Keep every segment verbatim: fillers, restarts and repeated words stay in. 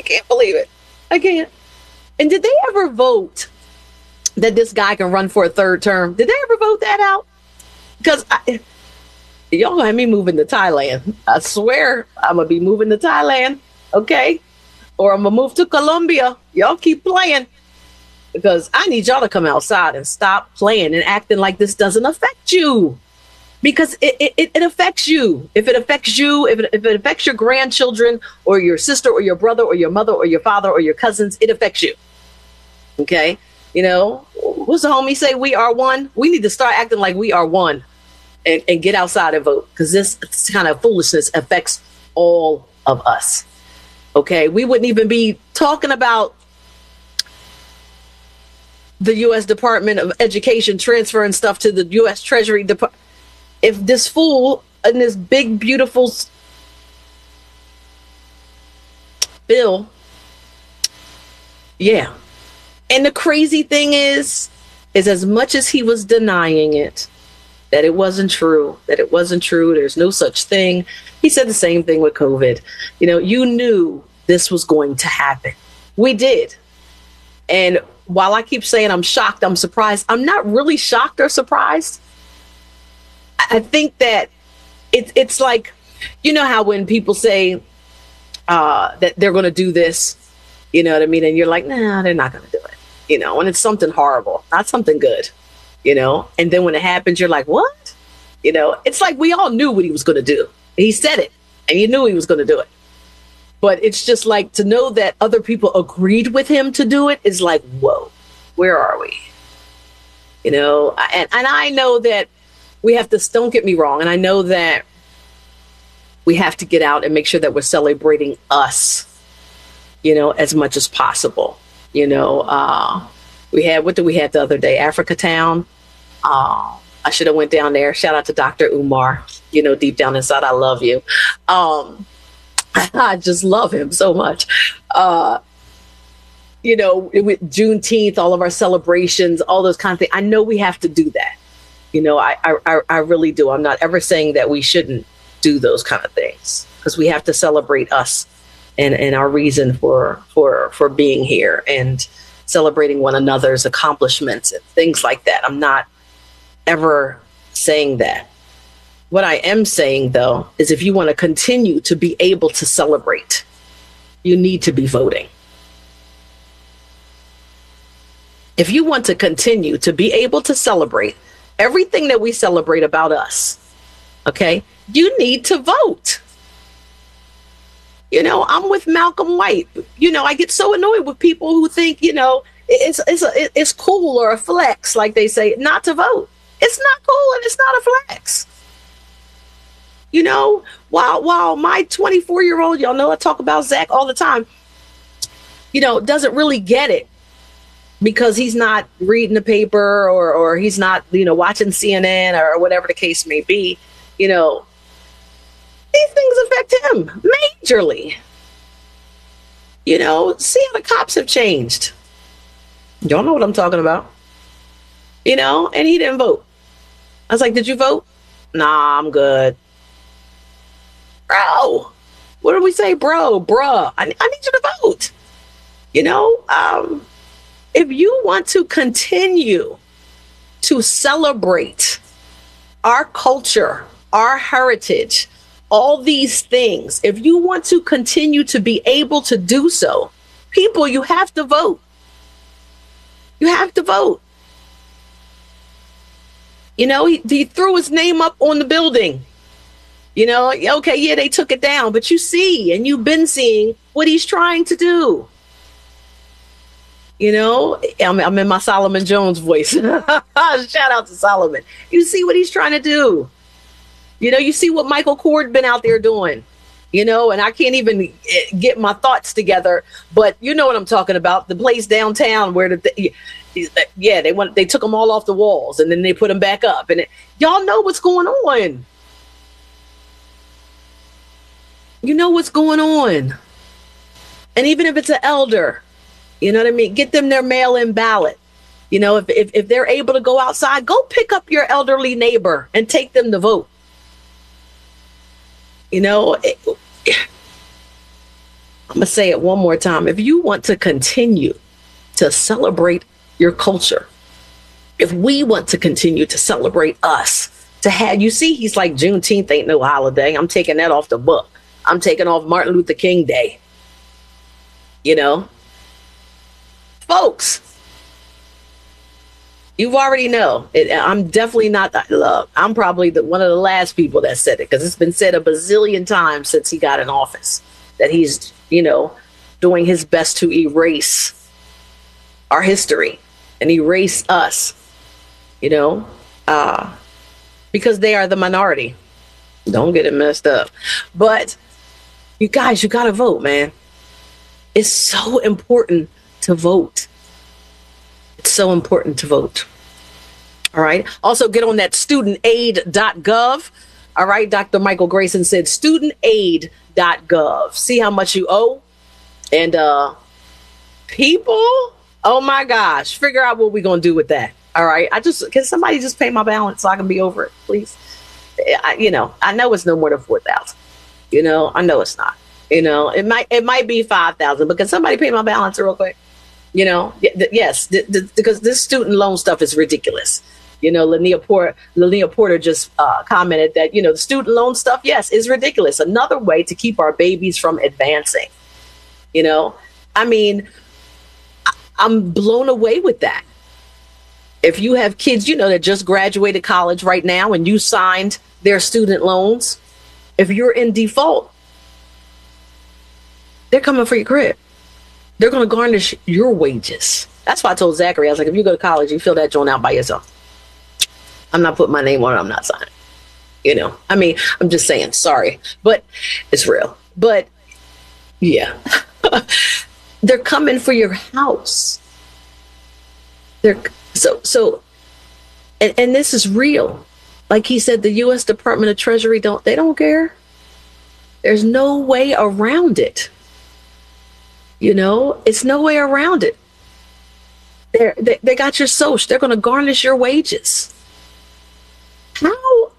can't believe it. I can't. And did they ever vote that this guy can run for a third term? Did they ever vote that out? Because y'all gonna have me moving to Thailand. I swear I'm gonna be moving to Thailand, okay? Or I'm gonna move to Colombia. Y'all keep playing. Because I need y'all to come outside and stop playing and acting like this doesn't affect you. Because it, it, it affects you. If it affects you, if it, if it affects your grandchildren or your sister or your brother or your mother or your father or your cousins, it affects you. Okay? You know, what's the homie say? We are one. We need to start acting like we are one and, and get outside and vote. Because this kind of foolishness affects all of us. Okay? We wouldn't even be talking about the U S Department of Education transferring stuff to the U S Treasury Department if this fool in this big, beautiful bill. Yeah. And the crazy thing is, is as much as he was denying it, that it wasn't true, that it wasn't true, there's no such thing. He said the same thing with COVID. You know, you knew this was going to happen. We did. And while I keep saying I'm shocked, I'm surprised, I'm not really shocked or surprised. I think that it's it's like, you know how when people say uh, that they're going to do this, you know what I mean? And you're like, nah, they're not going to do it. You know, when it's something horrible, not something good, you know? And then when it happens, you're like, what? You know, it's like we all knew what he was going to do. He said it and you knew he was going to do it. But it's just like to know that other people agreed with him to do it is like, whoa, where are we? You know, and, and I know that we have to, don't get me wrong, and I know that we have to get out and make sure that we're celebrating us, you know, as much as possible. You know, uh, we had, what did we have the other day? Africa Town. Uh, I should have went down there. Shout out to Doctor Umar. You know, deep down inside, I love you. Um, I just love him so much. Uh, you know, with Juneteenth, all of our celebrations, all those kind of things. I know we have to do that. You know, I, I, I really do. I'm not ever saying that we shouldn't do those kind of things because we have to celebrate us and, and our reason for, for, for being here and celebrating one another's accomplishments and things like that. I'm not ever saying that. What I am saying, though, is if you want to continue to be able to celebrate, you need to be voting. If you want to continue to be able to celebrate everything that we celebrate about us, okay, you need to vote. You know, I'm with Malcolm White. You know, I get so annoyed with people who think, you know, it's it's a, it's cool or a flex, like they say, not to vote. It's not cool and it's not a flex. You know, while while my twenty-four year old, y'all know I talk about Zach all the time, you know, doesn't really get it because he's not reading the paper or or he's not, you know, watching C N N or whatever the case may be. You know, these things affect him majorly. You know, see how the cops have changed. Y'all know what I'm talking about. You know, and he didn't vote. I was like, did you vote? Nah, I'm good. Bro, what do we say, bro? Bruh, I, I need you to vote. You know, um, if you want to continue to celebrate our culture, our heritage, all these things, if you want to continue to be able to do so, people, you have to vote. You have to vote. You know, he, he threw his name up on the building. You know, okay, yeah, they took it down, but you see, and you've been seeing what he's trying to do. You know, I'm, I'm in my Solomon Jones voice. Shout out to Solomon. You see what he's trying to do. You know, you see what Michael Cord been out there doing. You know, and I can't even get my thoughts together, but you know what I'm talking about. The place downtown where the, yeah, they went, they took them all off the walls and then they put them back up. And it, y'all know what's going on. You know what's going on. And even if it's an elder, you know what I mean? Get them their mail-in ballot. You know, if, if, if they're able to go outside, go pick up your elderly neighbor and take them to vote. You know, it, I'm going to say it one more time. If you want to continue to celebrate your culture, if we want to continue to celebrate us, to have, you see, he's like, Juneteenth ain't no holiday. I'm taking that off the book. I'm taking off Martin Luther King Day. You know, folks, you already know it. I'm definitely not, look, I'm probably the, one of the last people that said it, because it's been said a bazillion times since he got in office that he's, you know, doing his best to erase our history and erase us, you know, uh, because they are the minority. Don't get it messed up. But you guys, you got to vote, man. It's so important to vote. It's so important to vote. All right. Also, get on that student aid dot gov. All right. Doctor Michael Grayson said student aid dot gov. See how much you owe. And uh, people, oh, my gosh, figure out what we're going to do with that. All right. I just, can somebody just pay my balance so I can be over it, please? I, you know, I know it's no more than four thousand. You know, I know it's not. You know, it might it might be five thousand, but can somebody pay my balance real quick? You know, yes, th- th- because this student loan stuff is ridiculous. You know, Linnea Porter, Linnea Porter just uh, commented that, you know, the student loan stuff, yes, is ridiculous. Another way to keep our babies from advancing. You know, I mean, I- I'm blown away with that. If you have kids, you know, that just graduated college right now and you signed their student loans, if you're in default, they're coming for your crib. They're going to garnish your wages. That's why I told Zachary, I was like, if you go to college, you fill that joint out by yourself. I'm not putting my name on it. I'm not signing. You know, I mean, I'm just saying, sorry, but it's real. But yeah, they're coming for your house. They're so, so, and, and this is real. Like he said, the U S Department of Treasury don't, they don't care. There's no way around it. You know, it's no way around it. They're, they they got your social. They're going to garnish your wages. How?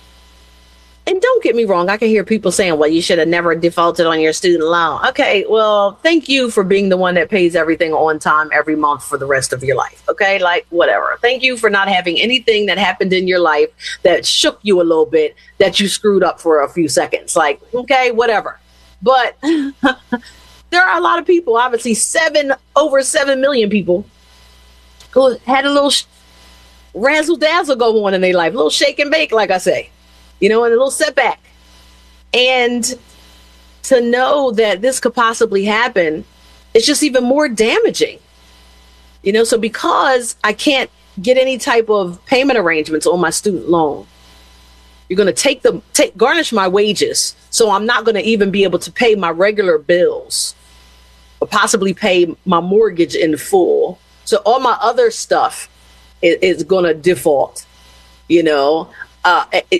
And don't get me wrong. I can hear people saying, well, you should have never defaulted on your student loan. Okay, well, thank you for being the one that pays everything on time every month for the rest of your life. Okay, like whatever. Thank you for not having anything that happened in your life that shook you a little bit, that you screwed up for a few seconds. Like, okay, whatever. But there are a lot of people, obviously seven, over seven million people who had a little sh- razzle dazzle go on in their life, a little shake and bake, like I say, you know, and a little setback. And to know that this could possibly happen, it's just even more damaging, you know. So because I can't get any type of payment arrangements on my student loan, you're going to take the take garnish my wages. So I'm not going to even be able to pay my regular bills or possibly pay my mortgage in full. So all my other stuff is, is going to default, you know. Uh, it,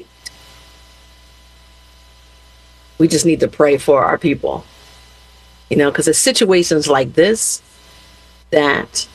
we just need to pray for our people, you know, because it's situations like this that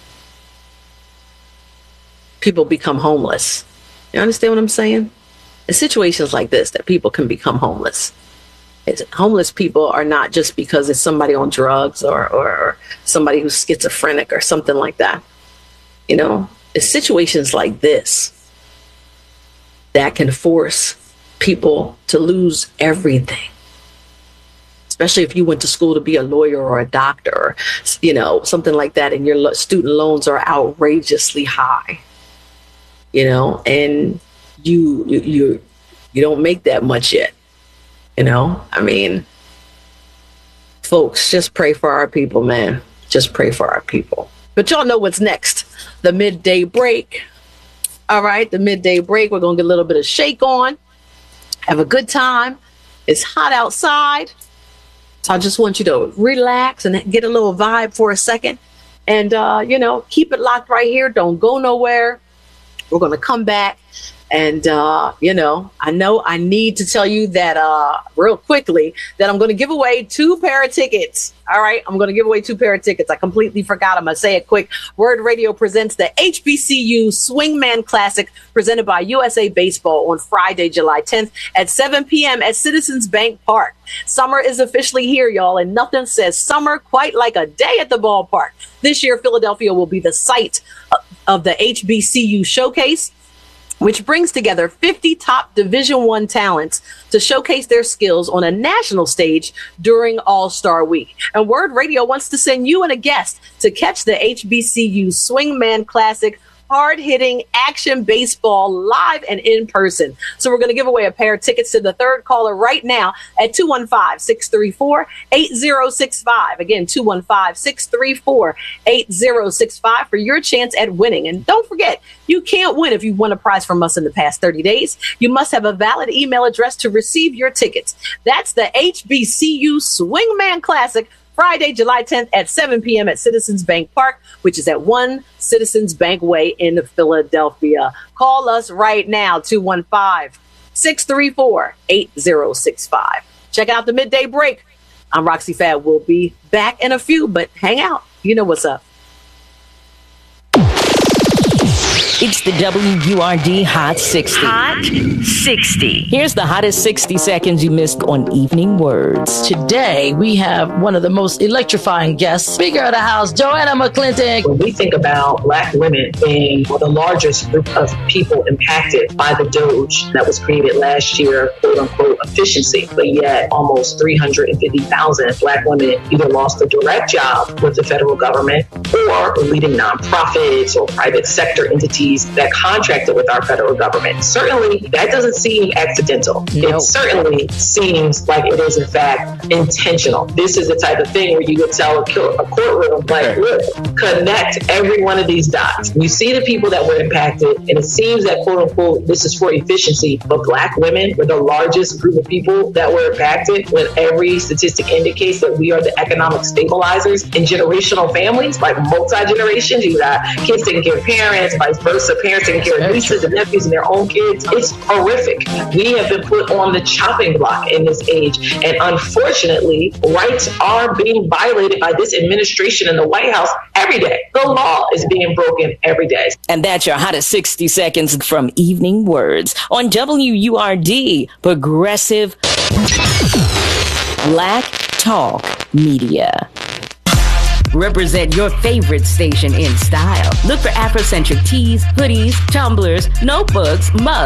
people become homeless. You understand what I'm saying? It's situations like this that people can become homeless. It's, homeless people are not just because it's somebody on drugs or, or, or somebody who's schizophrenic or something like that. You know, it's situations like this that can force people to lose everything. Especially if you went to school to be a lawyer or a doctor, or, you know, something like that, and your student loans are outrageously high, you know, and you you you, you don't make that much yet. You know, I mean, folks, just pray for our people, man. Just pray for our people. But y'all know what's next. The midday break. All right, the midday break. We're going to get a little bit of shake on. Have a good time. It's hot outside. So I just want you to relax and get a little vibe for a second. And, uh, you know, keep it locked right here. Don't go nowhere. We're going to come back And, uh, you know, I know I need to tell you that uh, real quickly that I'm going to give away two pair of tickets. All right. I'm going to give away two pair of tickets. I completely forgot. I'm going to say it quick. Word Radio presents the H B C U Swingman Classic presented by U S A Baseball on Friday, July tenth at seven p.m. at Citizens Bank Park. Summer is officially here, y'all, and nothing says summer quite like a day at the ballpark. This year, Philadelphia will be the site of the H B C U Showcase, which brings together fifty top Division One talents to showcase their skills on a national stage during All-Star Week. And Word Radio wants to send you and a guest to catch the H B C U Swingman Classic hard-hitting action baseball live and in person. So we're going to give away a pair of tickets to the third caller right now at two one five, six three four, eight zero six five. Again, two one five, six three four, eight zero six five for your chance at winning. And don't forget, you can't win if you've won a prize from us in the past thirty days. You must have a valid email address to receive your tickets. That's the H B C U Swingman Classic, Friday, July tenth at seven p.m. at Citizens Bank Park, which is at one Citizens Bank Way in Philadelphia. Call us right now, two one five, six three four, eight zero six five. Check out the midday break. I'm Roxy Fab. We'll be back in a few, but hang out. You know what's up. It's the W U R D Hot sixty. Hot sixty. Here's the hottest sixty seconds you missed on Evening Words. Today, we have one of the most electrifying guests, Speaker of the House, Joanna McClintock. When we think about Black women being the largest group of people impacted by the DOGE that was created last year, quote unquote, efficiency, but yet almost three hundred fifty thousand Black women either lost a direct job with the federal government or leading nonprofits or private sector entities that contracted with our federal government. Certainly, that doesn't seem accidental. Nope. It certainly seems like it is, in fact, intentional. This is the type of thing where you would tell a, a courtroom, like, look, connect every one of these dots. You see the people that were impacted, and it seems that, quote unquote, this is for efficiency, but Black women were the largest group of people that were impacted, when every statistic indicates that we are the economic stabilizers in generational families, like multi-generations. You got kids taking care of parents, vice versa. Parents taking care of nieces and nephews and their own kids. It's horrific. We have been put on the chopping block in this age. And unfortunately, rights are being violated by this administration in the White House every day. The law is being broken every day. And that's your hottest sixty seconds from Evening Words on W U R D, Progressive Black Talk Media. Represent your favorite station in style. Look for Afrocentric tees, hoodies, tumblers, notebooks, mugs,